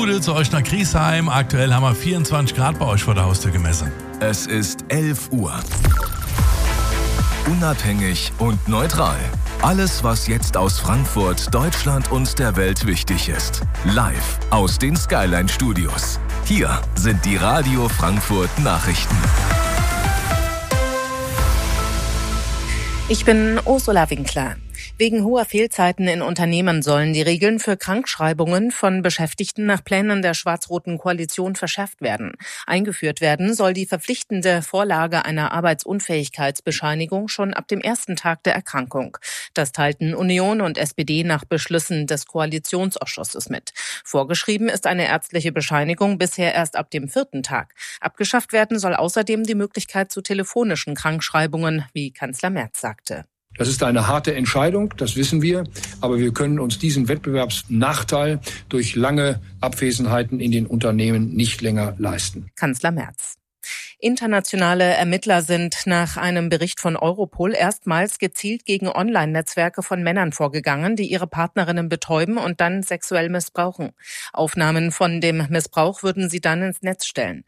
Studio zu euch nach Griesheim. Aktuell haben wir 24 Grad bei euch vor der Haustür gemessen. Es ist 11 Uhr. Unabhängig und neutral. Alles, was jetzt aus Frankfurt, Deutschland und der Welt wichtig ist. Live aus den Skyline Studios. Hier sind die Radio Frankfurt Nachrichten. Ich bin Ursula Winkler. Wegen hoher Fehlzeiten in Unternehmen sollen die Regeln für Krankschreibungen von Beschäftigten nach Plänen der schwarz-roten Koalition verschärft werden. Eingeführt werden soll die verpflichtende Vorlage einer Arbeitsunfähigkeitsbescheinigung schon ab dem ersten Tag der Erkrankung. Das teilten Union und SPD nach Beschlüssen des Koalitionsausschusses mit. Vorgeschrieben ist eine ärztliche Bescheinigung bisher erst ab dem 4. Tag. Abgeschafft werden soll außerdem die Möglichkeit zu telefonischen Krankschreibungen, wie Kanzler Merz sagte. Das ist eine harte Entscheidung, das wissen wir, aber wir können uns diesen Wettbewerbsnachteil durch lange Abwesenheiten in den Unternehmen nicht länger leisten. Kanzler Merz. Internationale Ermittler sind nach einem Bericht von Europol erstmals gezielt gegen Online-Netzwerke von Männern vorgegangen, die ihre Partnerinnen betäuben und dann sexuell missbrauchen. Aufnahmen von dem Missbrauch würden sie dann ins Netz stellen.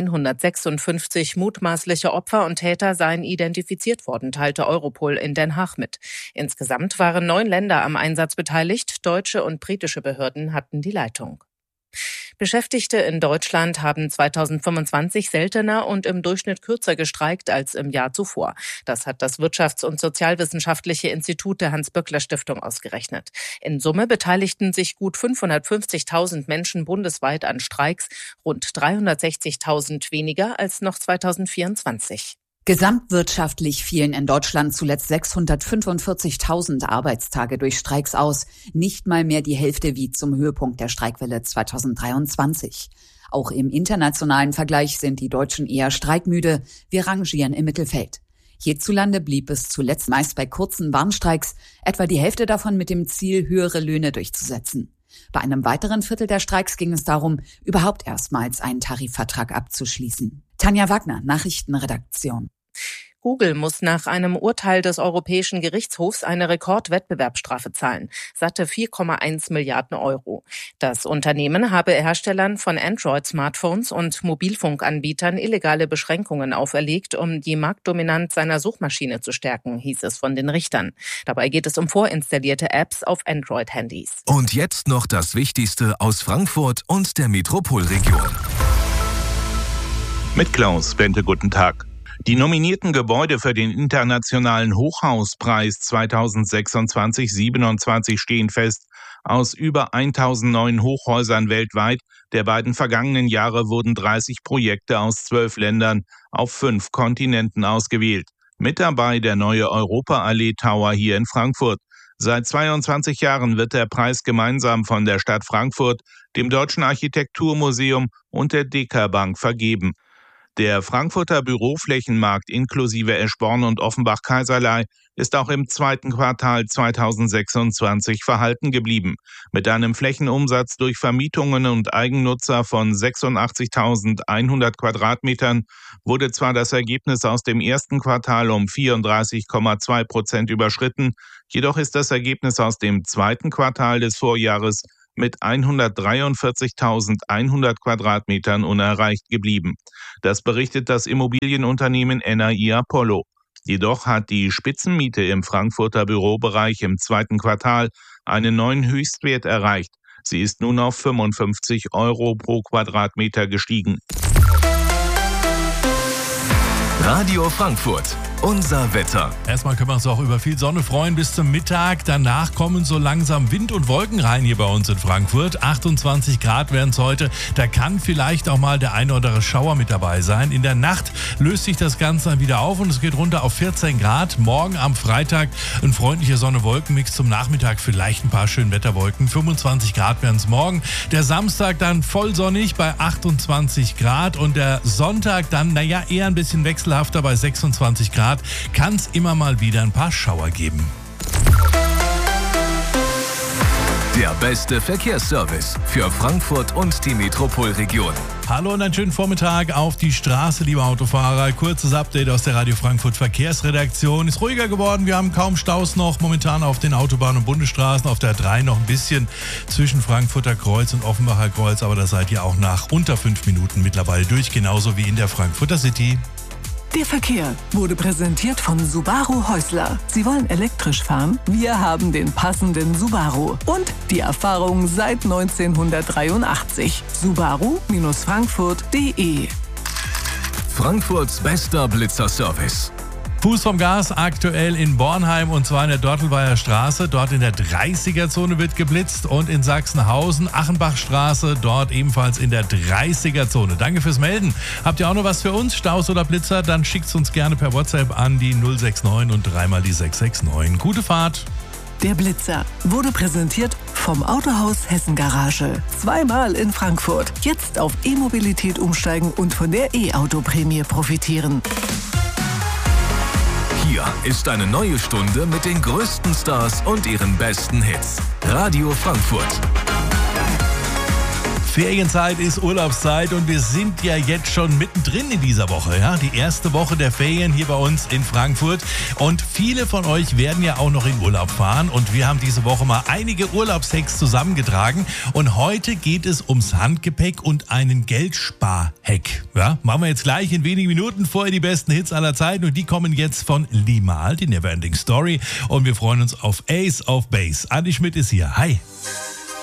156 mutmaßliche Opfer und Täter seien identifiziert worden, teilte Europol in Den Haag mit. Insgesamt waren 9 Länder am Einsatz beteiligt. Deutsche und britische Behörden hatten die Leitung. Beschäftigte in Deutschland haben 2025 seltener und im Durchschnitt kürzer gestreikt als im Jahr zuvor. Das hat das Wirtschafts- und Sozialwissenschaftliche Institut der Hans-Böckler-Stiftung ausgerechnet. In Summe beteiligten sich gut 550.000 Menschen bundesweit an Streiks, rund 360.000 weniger als noch 2024. Gesamtwirtschaftlich fielen in Deutschland zuletzt 645.000 Arbeitstage durch Streiks aus. Nicht mal mehr die Hälfte wie zum Höhepunkt der Streikwelle 2023. Auch im internationalen Vergleich sind die Deutschen eher streikmüde. Wir rangieren im Mittelfeld. Hierzulande blieb es zuletzt meist bei kurzen Warnstreiks, etwa die Hälfte davon mit dem Ziel, höhere Löhne durchzusetzen. Bei einem weiteren Viertel der Streiks ging es darum, überhaupt erstmals einen Tarifvertrag abzuschließen. Tanja Wagner, Nachrichtenredaktion. Google muss nach einem Urteil des Europäischen Gerichtshofs eine Rekordwettbewerbsstrafe zahlen, satte 4,1 Milliarden Euro. Das Unternehmen habe Herstellern von Android-Smartphones und Mobilfunkanbietern illegale Beschränkungen auferlegt, um die Marktdominanz seiner Suchmaschine zu stärken, hieß es von den Richtern. Dabei geht es um vorinstallierte Apps auf Android-Handys. Und jetzt noch das Wichtigste aus Frankfurt und der Metropolregion. Mit Klaus Bente, guten Tag. Die nominierten Gebäude für den Internationalen Hochhauspreis 2026-27 stehen fest. Aus über 1000 neuen Hochhäusern weltweit der beiden vergangenen Jahre wurden 30 Projekte aus 12 Ländern auf 5 Kontinenten ausgewählt. Mit dabei der neue Europa-Allee Tower hier in Frankfurt. Seit 22 Jahren wird der Preis gemeinsam von der Stadt Frankfurt, dem Deutschen Architekturmuseum und der DK Bank vergeben. Der Frankfurter Büroflächenmarkt inklusive Eschborn und Offenbach-Kaiserlei ist auch im zweiten Quartal 2026 verhalten geblieben. Mit einem Flächenumsatz durch Vermietungen und Eigennutzer von 86.100 Quadratmetern wurde zwar das Ergebnis aus dem ersten Quartal um 34,2% überschritten, jedoch ist das Ergebnis aus dem zweiten Quartal des Vorjahres mit 143.100 Quadratmetern unerreicht geblieben. Das berichtet das Immobilienunternehmen NAI Apollo. Jedoch hat die Spitzenmiete im Frankfurter Bürobereich im zweiten Quartal einen neuen Höchstwert erreicht. Sie ist nun auf 55 Euro pro Quadratmeter gestiegen. Radio Frankfurt, unser Wetter. Erstmal können wir uns auch über viel Sonne freuen bis zum Mittag. Danach kommen so langsam Wind und Wolken rein hier bei uns in Frankfurt. 28 Grad werden es heute. Da kann vielleicht auch mal der ein oder andere Schauer mit dabei sein. In der Nacht löst sich das Ganze dann wieder auf und es geht runter auf 14 Grad. Morgen am Freitag ein freundlicher Sonne-Wolken-Mix, zum Nachmittag vielleicht ein paar Schönwetterwolken. 25 Grad werden es morgen. Der Samstag dann voll sonnig bei 28 Grad und der Sonntag dann, eher ein bisschen wechselhafter bei 26 Grad. Kann es immer mal wieder ein paar Schauer geben. Der beste Verkehrsservice für Frankfurt und die Metropolregion. Hallo und einen schönen Vormittag auf die Straße, liebe Autofahrer. Kurzes Update aus der Radio Frankfurt Verkehrsredaktion. Ist ruhiger geworden, wir haben kaum Staus noch momentan auf den Autobahnen und Bundesstraßen. Auf der 3 noch ein bisschen zwischen Frankfurter Kreuz und Offenbacher Kreuz, aber da seid ihr auch nach unter 5 Minuten mittlerweile durch, genauso wie in der Frankfurter City. Der Verkehr wurde präsentiert von Subaru Häusler. Sie wollen elektrisch fahren? Wir haben den passenden Subaru. Und die Erfahrung seit 1983. Subaru-Frankfurt.de. Frankfurts bester Blitzerservice. Fuß vom Gas aktuell in Bornheim und zwar in der Dortelweiher Straße. Dort in der 30er-Zone wird geblitzt und in Sachsenhausen, Achenbachstraße, dort ebenfalls in der 30er-Zone. Danke fürs Melden. Habt ihr auch noch was für uns, Staus oder Blitzer? Dann schickt's uns gerne per WhatsApp an die 069 und dreimal die 669. Gute Fahrt. Der Blitzer wurde präsentiert vom Autohaus Hessen Garage. Zweimal in Frankfurt. Jetzt auf E-Mobilität umsteigen und von der E-Auto-Prämie profitieren. Hier ist eine neue Stunde mit den größten Stars und ihren besten Hits. Radio Frankfurt. Ferienzeit ist Urlaubszeit und wir sind ja jetzt schon mittendrin in dieser Woche. Ja? Die erste Woche der Ferien hier bei uns in Frankfurt. Und viele von euch werden ja auch noch in Urlaub fahren. Und wir haben diese Woche mal einige Urlaubshacks zusammengetragen. Und heute geht es ums Handgepäck und einen Geldspar-Hack. Ja? Machen wir jetzt gleich in wenigen Minuten. Vorher die besten Hits aller Zeiten. Und die kommen jetzt von Limahl, die Neverending Story. Und wir freuen uns auf Ace of Base. Andi Schmidt ist hier. Hi.